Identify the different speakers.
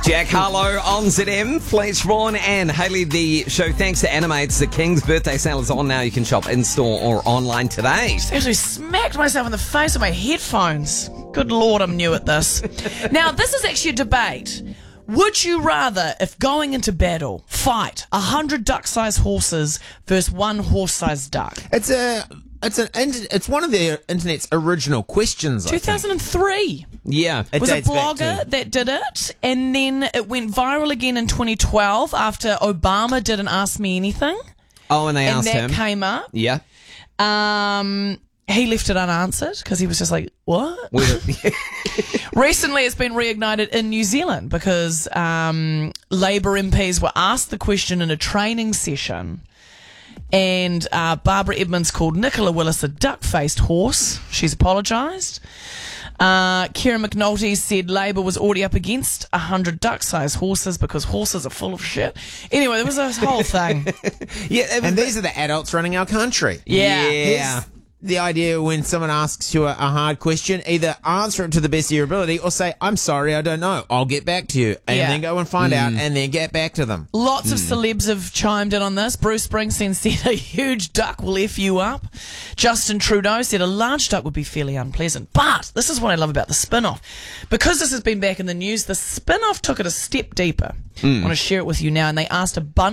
Speaker 1: Jack Harlow on ZM, Fletchborn and Hayley the show. Thanks to Animates, the King's birthday sale is on now. You can shop in-store or online today.
Speaker 2: Actually smacked myself in the face with my headphones. Good Lord, I'm new at this. Now, this is actually a debate. Would you rather, if going into battle, fight 100 duck-sized horses versus one horse-sized duck?
Speaker 3: It's one of the internet's original questions.
Speaker 2: 2003.
Speaker 1: Yeah.
Speaker 2: It was a
Speaker 3: dates back
Speaker 2: blogger
Speaker 3: to-
Speaker 2: that did it, and then it went viral again in 2012 after Obama did an Ask Me Anything.
Speaker 1: Oh, and they
Speaker 2: And
Speaker 1: asked
Speaker 2: that
Speaker 1: him.
Speaker 2: came up.
Speaker 1: Yeah.
Speaker 2: He left it unanswered because he was just like, what? Recently, it's been reignited in New Zealand because Labour MPs were asked the question in a training session, and Barbara Edmonds called Nicola Willis a duck-faced horse. She's apologised. Kieran McNulty said Labour was already up against 100 duck-sized horses because horses are full of shit. Anyway, there was a whole thing.
Speaker 1: Yeah.
Speaker 3: And these are the adults running our country.
Speaker 2: Yeah.
Speaker 3: Here's the idea when someone asks you a hard question, either answer it to the best of your ability or say, I'm sorry, I don't know. I'll get back to you. And
Speaker 2: Yeah.
Speaker 3: then go and find out and then get back to them.
Speaker 2: Lots of celebs have chimed in on this. Bruce Springsteen said a huge duck will F you up. Justin Trudeau said a large duck would be fairly unpleasant. But this is what I love about the spin-off. Because this has been back in the news, the spin-off took it a step deeper. I want to share it with you now. And they asked a bunch